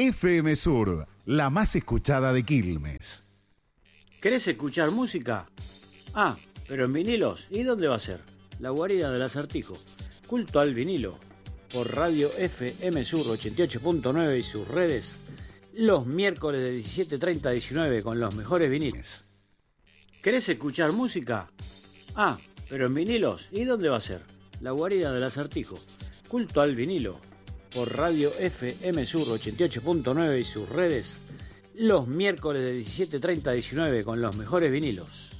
FM Sur, la más escuchada de Quilmes. ¿Querés escuchar música? Ah, pero en vinilos. ¿Y dónde va a ser? La guarida del Acertijo. Culto al vinilo. Por Radio FM Sur 88.9 y sus redes. Los miércoles de 17:30 a 19 con los mejores vinilos. ¿Querés escuchar música? Ah, pero en vinilos. ¿Y dónde va a ser? La guarida del Acertijo. Culto al vinilo. Por Radio FM Sur 88.9 y sus redes. Los miércoles de 17:30 a 19 con los mejores vinilos.